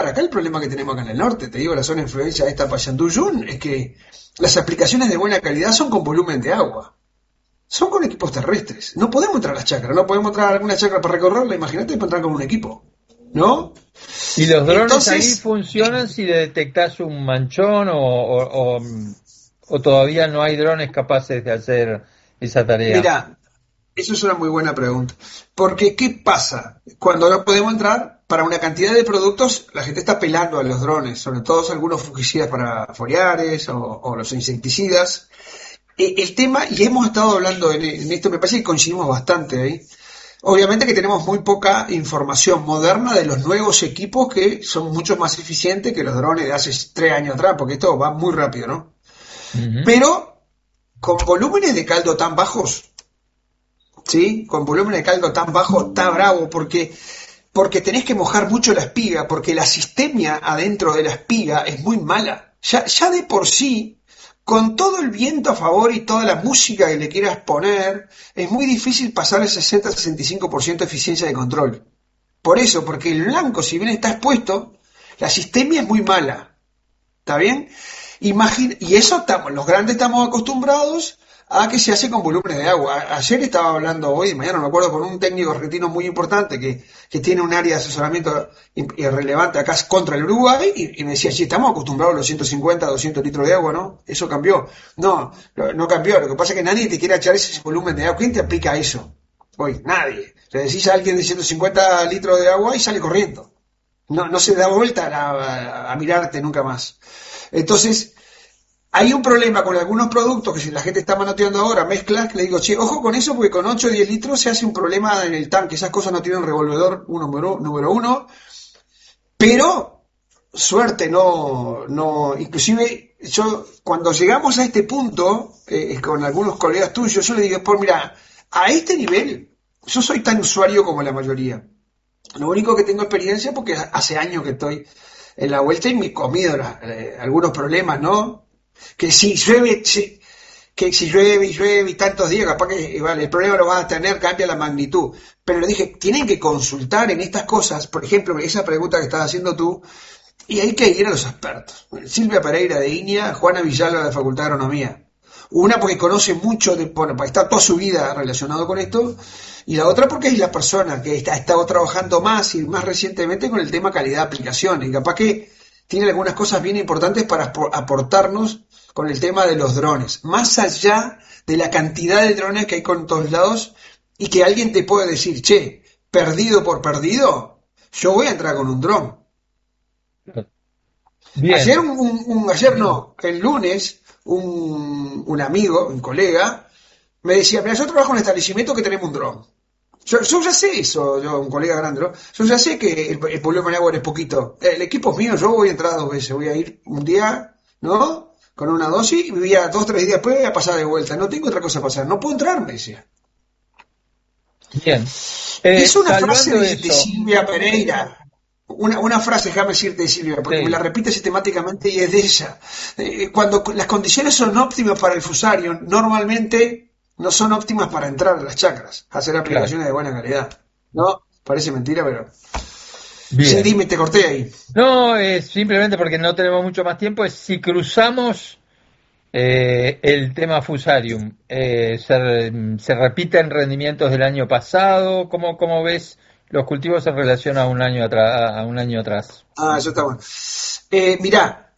Acá el problema que tenemos acá en el norte, te digo, la zona de influencia de esta Payanduyún, es que las aplicaciones de buena calidad son con volumen de agua. Son con equipos terrestres. No podemos entrar a las chacras, no podemos entrar a alguna chacra para recorrerla, imagínate para entrar con un equipo. ¿No? ¿Y los drones ahí Entonces, funcionan si detectás un manchón o todavía no hay drones capaces de hacer esa tarea? mira, eso es una muy buena pregunta. Porque, ¿qué pasa? Cuando no podemos entrar, para una cantidad de productos, la gente está pelando a los drones, sobre todo algunos fungicidas para foliares o los insecticidas. El tema, y hemos estado hablando en esto, me parece que coincidimos bastante ahí. Obviamente que tenemos muy poca información moderna de los nuevos equipos que son mucho más eficientes que los drones de hace 3 años atrás, porque esto va muy rápido, ¿no? Uh-huh. Pero con volúmenes de caldo tan bajos, ¿sí? Con volúmenes de caldo tan bajo, está bravo, porque tenés que mojar mucho la espiga, porque la sistemia adentro de la espiga es muy mala. Ya de por sí, con todo el viento a favor y toda la música que le quieras poner, es muy difícil pasar el 60-65% de eficiencia de control. Por eso, porque el blanco, si bien está expuesto, la sistemia es muy mala. ¿Está bien? Y eso estamos, los grandes estamos acostumbrados a que se hace con volúmenes de agua. Ayer estaba hablando, hoy, mañana no me acuerdo, con un técnico argentino muy importante que tiene un área de asesoramiento relevante acá contra el Uruguay y me decía, sí, estamos acostumbrados a los 150, 200 litros de agua, ¿no? Eso cambió. No cambió. Lo que pasa es que nadie te quiere echar ese volumen de agua. ¿Quién te aplica eso? Hoy, nadie. Le decís a alguien de 150 litros de agua y sale corriendo. No se da vuelta a mirarte nunca más. Entonces, hay un problema con algunos productos que si la gente está manoteando ahora, mezclas, que le digo, che, ojo con eso porque con 8 o 10 litros se hace un problema en el tanque. Esas cosas no tienen revolvedor número uno, pero suerte inclusive yo cuando llegamos a este punto, con algunos colegas tuyos, yo le digo, pues mira, a este nivel, yo soy tan usuario como la mayoría. Lo único que tengo experiencia porque hace años que estoy en la vuelta y me he comido algunos problemas, ¿no? Que si llueve, que si llueve y tantos días, capaz que vale, el problema lo vas a tener, cambia la magnitud. Pero le dije, tienen que consultar en estas cosas, por ejemplo, esa pregunta que estás haciendo tú, y hay que ir a los expertos. Silvia Pereira de INIA, Juana Villalba de la Facultad de Agronomía. Una porque conoce mucho, porque está toda su vida relacionado con esto, y la otra porque es la persona que ha estado trabajando más y más recientemente con el tema calidad de aplicación, y capaz que tiene algunas cosas bien importantes para aportarnos con el tema de los drones, más allá de la cantidad de drones que hay con todos lados y que alguien te puede decir, che, perdido por perdido, yo voy a entrar con un dron. Bien. El lunes, un amigo, un colega, me decía, mira, yo trabajo en un establecimiento que tenemos un dron. Yo ya sé eso, un colega grande, ¿no? Yo ya sé que el problema de agua es poquito. El equipo es mío, yo voy a entrar 2 veces, voy a ir un día, ¿no? Con una dosis y voy a 2-3 días después voy a pasar de vuelta. No tengo otra cosa a pasar, no puedo entrar, me decía. Bien. Es una frase de eso. Silvia Pereira. Una frase, déjame decirte de Silvia, porque Sí. me la repite sistemáticamente y es de ella. Cuando las condiciones son óptimas para el fusario, normalmente no son óptimas para entrar a las chacras, hacer aplicaciones de buena calidad. ¿No? Parece mentira, pero... Bien. Sí, dime, te corté ahí. No, es simplemente porque no tenemos mucho más tiempo, es si cruzamos el tema Fusarium, se repiten rendimientos del año pasado, ¿cómo ves los cultivos en relación a un año atrás? Eso está bueno. Mirá,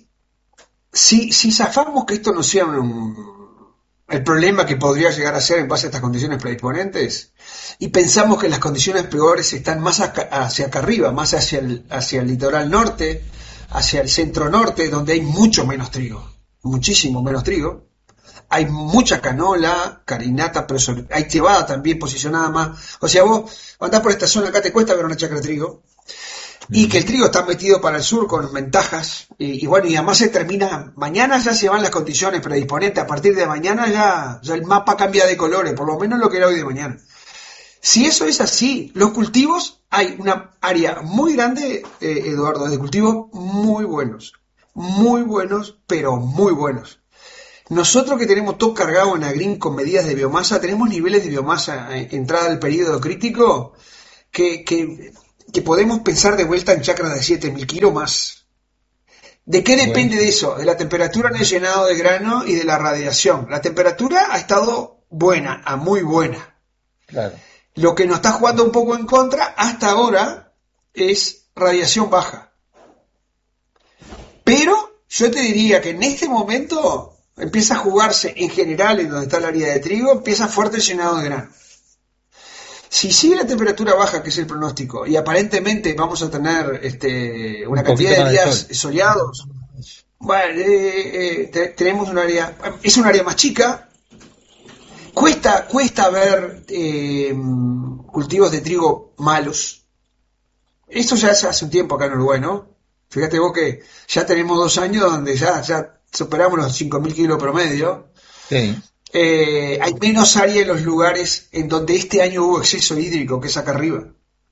si zafamos que esto no sea el problema que podría llegar a ser en base a estas condiciones predisponentes, y pensamos que las condiciones peores están más hacia acá arriba, más hacia el litoral norte, hacia el centro norte, donde hay mucho menos trigo, muchísimo menos trigo, hay mucha canola, carinata, pero hay cebada también posicionada más. O sea, vos andás por esta zona, acá te cuesta ver una chacra de trigo, y que el trigo está metido para el sur con ventajas, y bueno, y además se termina, mañana ya se van las condiciones predisponentes, a partir de mañana ya el mapa cambia de colores, por lo menos lo que era hoy de mañana. Si eso es así, los cultivos, hay una área muy grande, Eduardo, de cultivos muy buenos, pero muy buenos. Nosotros que tenemos todo cargado en Agreen con medidas de biomasa, tenemos niveles de biomasa entrada al periodo crítico que que podemos pensar de vuelta en chacras de 7.000 kilos más. ¿De qué depende de eso? De la temperatura en el llenado de grano y de la radiación. La temperatura ha estado buena, a muy buena. Claro. Lo que nos está jugando un poco en contra hasta ahora es radiación baja. Pero yo te diría que en este momento empieza a jugarse en general en donde está la harina de trigo, empieza fuerte el llenado de grano. Si sigue la temperatura baja, que es el pronóstico, y aparentemente vamos a tener una cantidad de días soleados, bueno, tenemos un área, es un área más chica, cuesta ver cultivos de trigo malos. Esto ya hace un tiempo acá en Uruguay, ¿no? Fíjate vos que ya tenemos 2 años donde ya superamos los 5.000 kilos promedio. Sí. Hay menos área en los lugares en donde este año hubo exceso hídrico, que es acá arriba.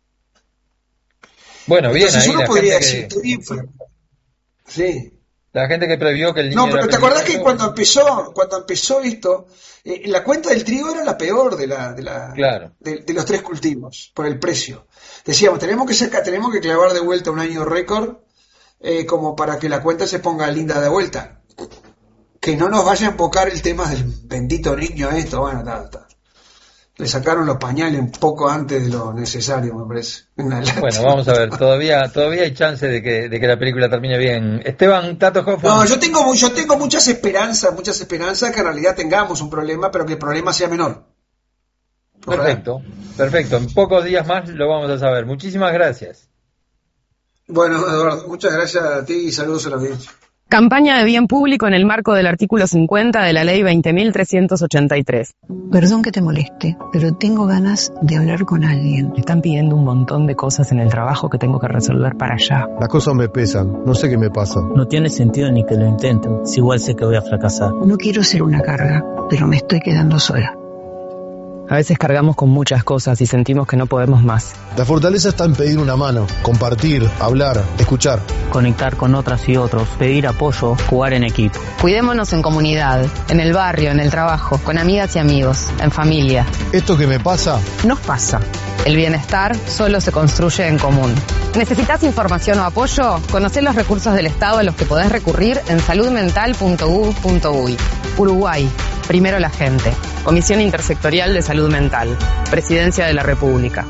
Bueno, bien, entonces ahí uno la podría gente decir, estoy bien. Sí. La gente que previó que el niño... No, pero ¿te acordás que cuando empezó esto, la cuenta del trigo era la peor Claro. de los 3 cultivos, por el precio? Decíamos, tenemos que clavar de vuelta un año récord, como para que la cuenta se ponga linda de vuelta. Que no nos vaya a embocar el tema del bendito niño esto, bueno, le sacaron los pañales un poco antes de lo necesario, me parece. Bueno, vamos a ver, todavía hay chance de que la película termine bien. Esteban, Tato Hoffman. No, yo tengo muchas esperanzas que en realidad tengamos un problema, pero que el problema sea menor. Perfecto. En pocos días más lo vamos a saber. Muchísimas gracias. Bueno, Eduardo, muchas gracias a ti y saludos a la audiencia. Campaña de bien público en el marco del artículo 50 de la ley 20.383. Perdón que te moleste, pero tengo ganas de hablar con alguien. Me están pidiendo un montón de cosas en el trabajo que tengo que resolver para allá. Las cosas me pesan, no sé qué me pasa. No tiene sentido ni que lo intenten, si igual sé que voy a fracasar. No quiero ser una carga, pero me estoy quedando sola. A veces cargamos con muchas cosas y sentimos que no podemos más. La fortaleza está en pedir una mano, compartir, hablar, escuchar. Conectar con otras y otros, pedir apoyo, jugar en equipo. Cuidémonos en comunidad, en el barrio, en el trabajo, con amigas y amigos, en familia. Esto que me pasa, Nos pasa. El bienestar solo se construye en común. ¿Necesitas información o apoyo? Conocé los recursos del Estado a los que podés recurrir en saludmental.gov.uy. Uruguay. Primero la gente. Comisión Intersectorial de Salud Mental. Presidencia de la República.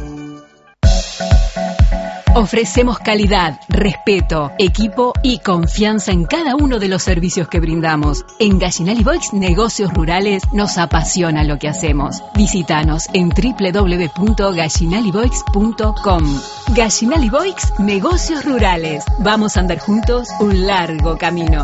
Ofrecemos calidad, respeto, equipo y confianza en cada uno de los servicios que brindamos. En Gallinal y Boix Negocios Rurales nos apasiona lo que hacemos. Visítanos en www.gallinaliboix.com. Gallinal y Boix Negocios Rurales. Vamos a andar juntos un largo camino.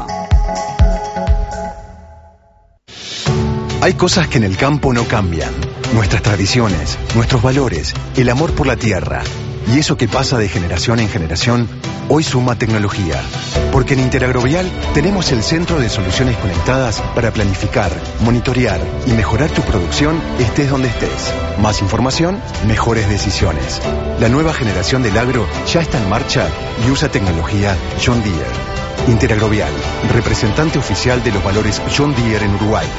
Hay cosas que en el campo no cambian. Nuestras tradiciones, nuestros valores, el amor por la tierra. Y eso que pasa de generación en generación, hoy suma tecnología. Porque en Interagrovial tenemos el centro de soluciones conectadas para planificar, monitorear y mejorar tu producción estés donde estés. Más información, mejores decisiones. La nueva generación del agro ya está en marcha y usa tecnología John Deere. Interagrovial, representante oficial de los valores John Deere en Uruguay.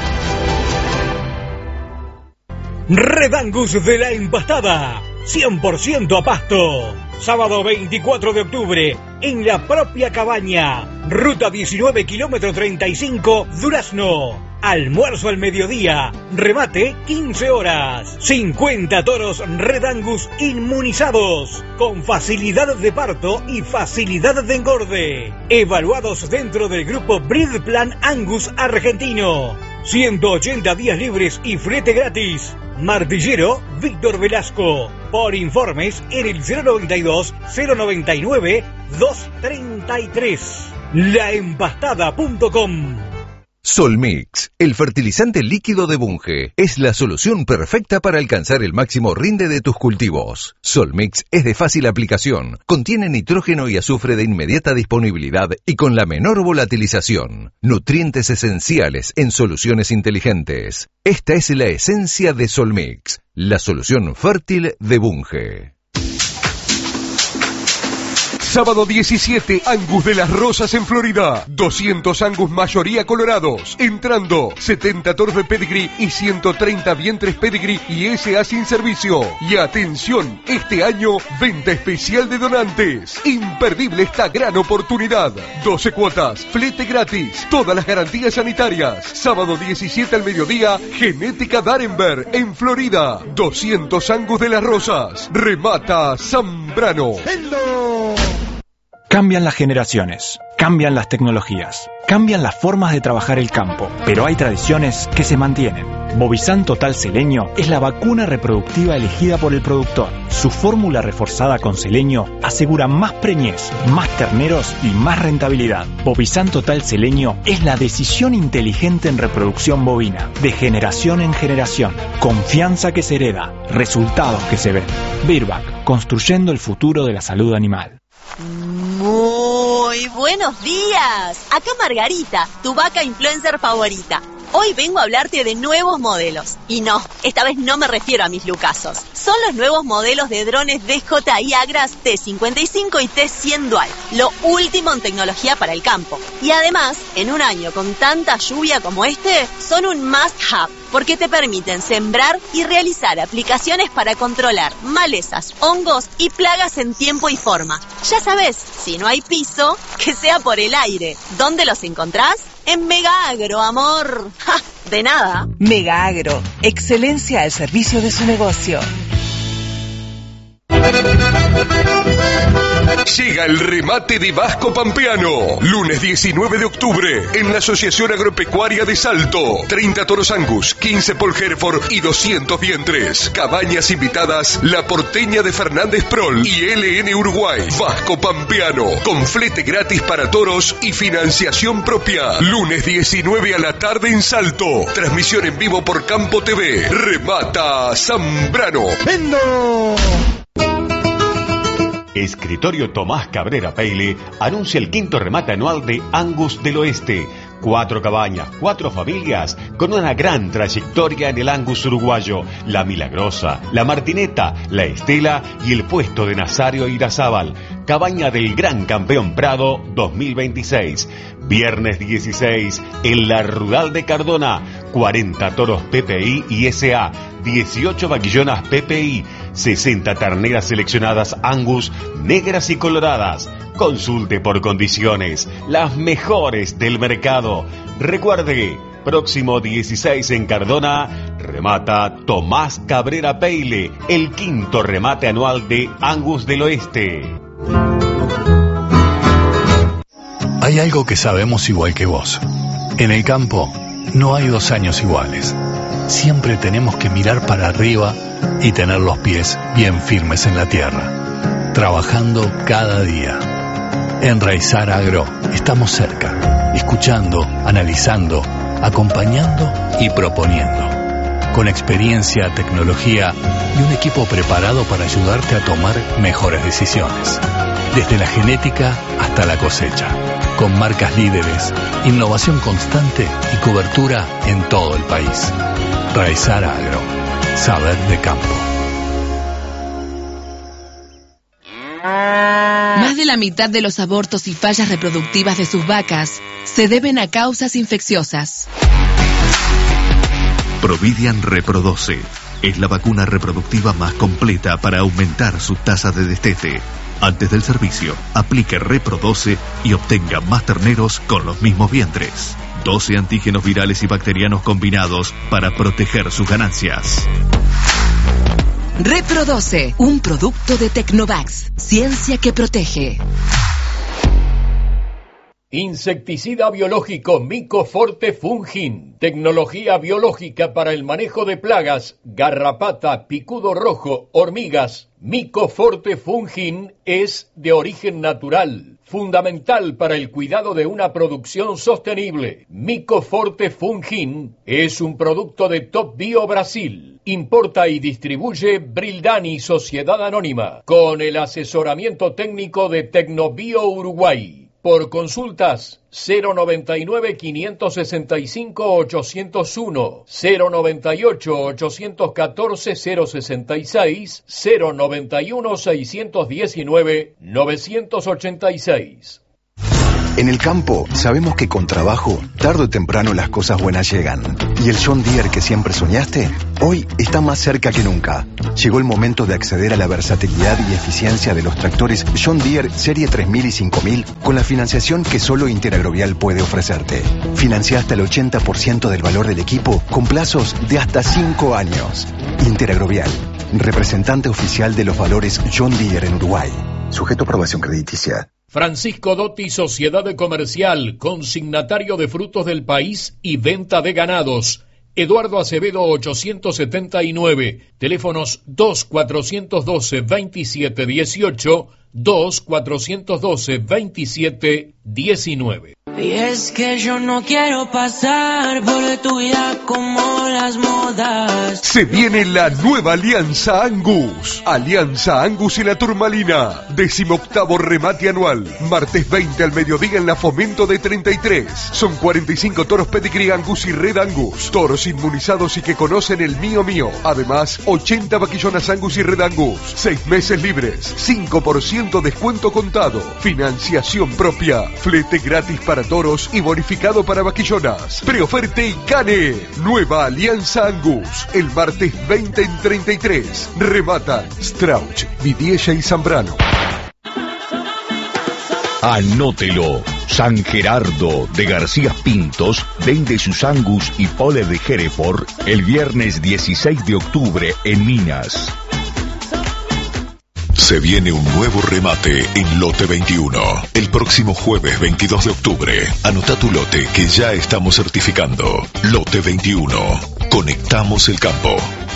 Red Angus de la Empastada, 100% a pasto. Sábado 24 de octubre, en la propia cabaña. Ruta 19, kilómetro 35, Durazno. Almuerzo al mediodía, remate 15 horas. 50 toros Red Angus inmunizados, con facilidad de parto y facilidad de engorde. Evaluados dentro del grupo Breed Plan Angus argentino. 180 días libres y flete gratis. Martillero Víctor Velasco. Por informes en el 092-099-233. Laempastada.com. Solmix, el fertilizante líquido de Bunge, es la solución perfecta para alcanzar el máximo rinde de tus cultivos. Solmix es de fácil aplicación, contiene nitrógeno y azufre de inmediata disponibilidad y con la menor volatilización. Nutrientes esenciales en soluciones inteligentes. Esta es la esencia de Solmix, la solución fértil de Bunge. Sábado 17, Angus de las Rosas en Florida. 200 Angus mayoría colorados. Entrando, 70 toros de pedigree y 130 vientres pedigree y SA sin servicio. Y atención, este año, venta especial de donantes. Imperdible esta gran oportunidad. 12 cuotas, flete gratis, todas las garantías sanitarias. Sábado 17 al mediodía, Genética Darenberg en Florida. 200 Angus de las Rosas. Remata Zambrano. Cambian las generaciones, cambian las tecnologías, cambian las formas de trabajar el campo, pero hay tradiciones que se mantienen. Bovizan Total Seleño es la vacuna reproductiva elegida por el productor. Su fórmula reforzada con selenio asegura más preñez, más terneros y más rentabilidad. Bovizan Total Seleño es la decisión inteligente en reproducción bovina, de generación en generación. Confianza que se hereda, resultados que se ven. Virbac, construyendo el futuro de la salud animal. Muy buenos días. Acá Margarita, tu vaca influencer favorita. Hoy vengo a hablarte de nuevos modelos. Y no, esta vez no me refiero a mis lucazos. Son los nuevos modelos de drones DJI Agras T55 y T100 Dual. Lo último en tecnología para el campo. Y además, en un año con tanta lluvia como este, son un must-have. Porque te permiten sembrar y realizar aplicaciones para controlar malezas, hongos y plagas en tiempo y forma. Ya sabes, si no hay piso, que sea por el aire. ¿Dónde los encontrás? En Mega Agro, amor. ¡Ja! De nada. Mega Agro, excelencia al servicio de su negocio. Llega el remate de Vasco Pampeano. Lunes 19 de octubre en la Asociación Agropecuaria de Salto. 30 toros Angus, 15 Paul Hereford y 200 vientres. Cabañas invitadas, La Porteña de Fernández Prol y LN Uruguay. Vasco Pampeano, con flete gratis para toros y financiación propia. Lunes 19 a la tarde en Salto. Transmisión en vivo por Campo TV. Remata Zambrano. ¡Vendo! Escritorio Tomás Cabrera Peile anuncia el quinto remate anual de Angus del Oeste. 4 cabañas, 4 familias con una gran trayectoria en el Angus uruguayo. La Milagrosa, la Martineta, la Estela y el puesto de Nazario Irazábal. Cabaña del Gran Campeón Prado 2026. Viernes 16 en la Rural de Cardona. 40 toros PPI y SA. 18 vaquillonas PPI. 60 terneras seleccionadas Angus, negras y coloradas. Consulte por condiciones, las mejores del mercado. Recuerde, próximo 16 en Cardona, remata Tomás Cabrera Peile, el quinto remate anual de Angus del Oeste. Hay algo que sabemos igual que vos. En el campo no hay 2 años iguales. Siempre tenemos que mirar para arriba y tener los pies bien firmes en la tierra, trabajando cada día. En Raizar Agro estamos cerca, escuchando, analizando, acompañando y proponiendo. Con experiencia, tecnología y un equipo preparado para ayudarte a tomar mejores decisiones. Desde la genética hasta la cosecha. Con marcas líderes, innovación constante y cobertura en todo el país. Raizar Agro. Saber de campo. Más de la mitad de los abortos y fallas reproductivas de sus vacas se deben a causas infecciosas. Providian Reprodoce es la vacuna reproductiva más completa para aumentar su tasa de destete. Antes del servicio, aplique Reprodoce y obtenga más terneros con los mismos vientres. 12 antígenos virales y bacterianos combinados para proteger sus ganancias. Reprodoce, un producto de Tecnovax, ciencia que protege. Insecticida biológico Mycoforte Fungin. Tecnología biológica para el manejo de plagas, garrapata, picudo rojo, hormigas. Mycoforte Fungin es de origen natural, fundamental para el cuidado de una producción sostenible. Mycoforte Fungin es un producto de Top Bio Brasil. Importa y distribuye Brildani Sociedad Anónima, con el asesoramiento técnico de Tecnobio Uruguay. Por consultas 099-565-801, 098-814-066, 091-619-986. En el campo sabemos que con trabajo, tarde o temprano las cosas buenas llegan. Y el John Deere que siempre soñaste, hoy está más cerca que nunca. Llegó el momento de acceder a la versatilidad y eficiencia de los tractores John Deere Serie 3000 y 5000 con la financiación que solo Interagrovial puede ofrecerte. Financia hasta el 80% del valor del equipo con plazos de hasta 5 años. Interagrovial, representante oficial de los valores John Deere en Uruguay. Sujeto a aprobación crediticia. Francisco Dotti, Sociedad Comercial, consignatario de frutos del país y venta de ganados. Eduardo Acevedo 879, teléfonos 2-412-2718, 2-412-2719. Y es que yo no quiero pasar por tu vida como las modas. Se viene la nueva Alianza Angus. Alianza Angus en la Turmalina. 18º remate anual. Martes 20 al mediodía en la Fomento de 33. Son 45 toros Pedigree Angus y Red Angus. Toros inmunizados y que conocen el mío mío. Además, 80 vaquillonas Angus y Red Angus. 6 meses libres. 5% descuento contado. Financiación propia. Flete gratis para toros y bonificado para vaquillonas. Preoferte y Cane. Nueva Alianza Angus. El martes 20 en 33. Rematan Strauch, Vidiella y Zambrano. Anótelo. San Gerardo de García Pintos vende sus Angus y Pole de Hereford el viernes 16 de octubre en Minas. Se viene un nuevo remate en Lote 21. El próximo jueves 22 de octubre. Anota tu lote que ya estamos certificando. Lote 21. Conectamos el campo.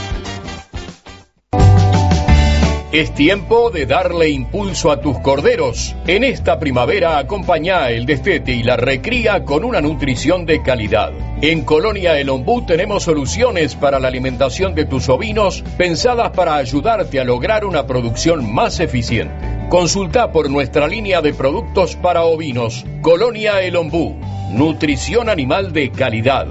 Es tiempo de darle impulso a tus corderos. En esta primavera acompañá el destete y la recría con una nutrición de calidad. En Colonia El Ombú tenemos soluciones para la alimentación de tus ovinos pensadas para ayudarte a lograr una producción más eficiente. Consulta por nuestra línea de productos para ovinos. Colonia El Ombú. Nutrición animal de calidad.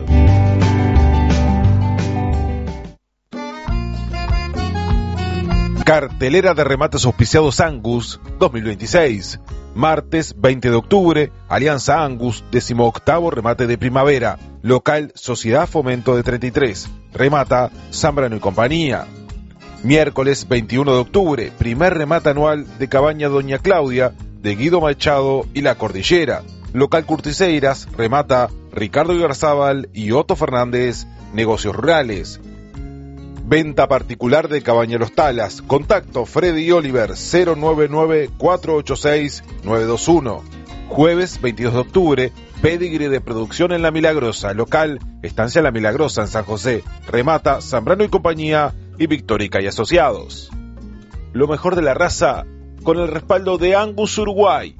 Cartelera de remates auspiciados Angus 2026. Martes 20 de octubre, Alianza Angus, 18º remate de primavera. Local Sociedad Fomento de 33. Remata Zambrano y compañía. Miércoles 21 de octubre, primer remate anual de Cabaña Doña Claudia, de Guido Machado y La Cordillera. Local Curtiseiras, remata Ricardo Garzábal y Otto Fernández, Negocios Rurales. Venta particular de Cabaña Los Talas. Contacto Freddy Oliver 099-486-921. Jueves 22 de octubre, Pedigree de producción en La Milagrosa. Local Estancia La Milagrosa en San José. Remata Zambrano y compañía y Victorica y Asociados. Lo mejor de la raza con el respaldo de Angus Uruguay.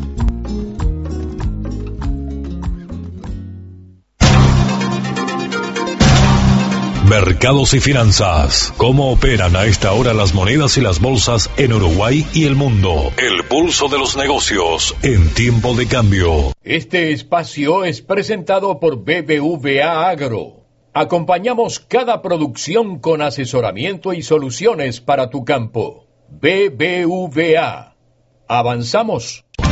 Mercados y finanzas. ¿Cómo operan a esta hora las monedas y las bolsas en Uruguay y el mundo? El pulso de los negocios en tiempo de cambio. Este espacio es presentado por BBVA Agro. Acompañamos cada producción con asesoramiento y soluciones para tu campo. BBVA. Avanzamos.